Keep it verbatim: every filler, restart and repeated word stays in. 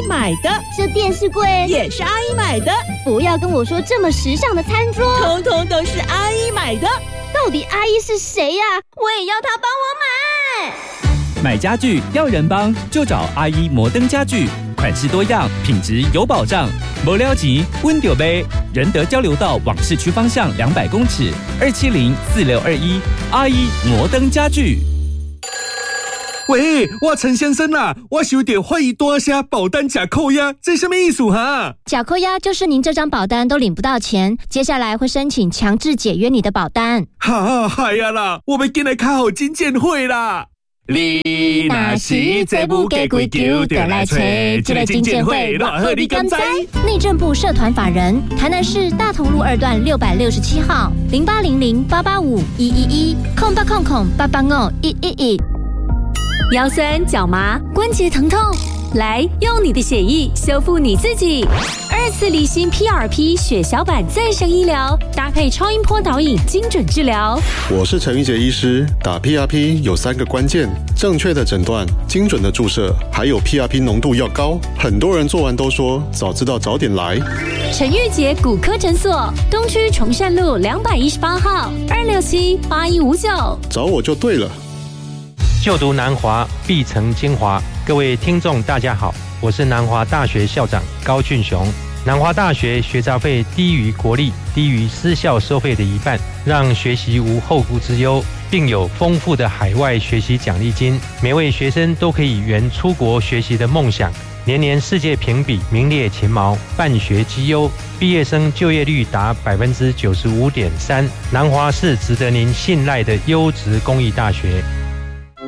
买的， 这电视柜也是阿姨买的。 不要跟我说这么时尚的餐桌， 通通都是阿姨买的。 到底阿姨是谁呀、啊？我也要她帮我买。 买家具要人帮，就找阿姨摩登家具，款式多样，品质有保障。没了钱，温丢杯。仁德交流道往市区方向两百公尺，二七零四六二一，阿姨摩登家具。 喂，我陈先生啊，我收到怀疑大声保单假扣押，这什么意思哈？ 假扣押就是您这张保单都领不到钱，接下来会申请强制解约你的保单。 哈，嗨呀啦，我们进来开好金鉴会啦！你若是这不给归咎，就来找这个金鉴会，偌好你敢知？ 内政部社团法人台南市大同路二段六百六十七号零八零零八八五一一一空八空空八八五一一一。 腰酸脚麻关节疼痛，来用你的血液修复你自己。二次离心 P R P 血小板再生医疗，搭配超音波导引精准治疗。 我是陈玉杰医师，打 P R P 有三个关键：正确的诊断、精准的注射，还有 P R P 浓度要高。很多人做完都说早知道早点来。 陈玉杰骨科诊所，东区崇善路两百一十八号，二六七八一五九， 找我就对了。 就读南华必成精华，各位听众大家好，我是南华大学校长高俊雄。南华大学学杂费低于国立、低于私校收费的一半，让学习无后顾之忧，并有丰富的海外学习奖励金，每位学生都可以圆出国学习的梦想。年年世界评比名列前茅，办学绩优，毕业生就业率达百分之九十五点三。南华是值得您信赖的优质公益大学。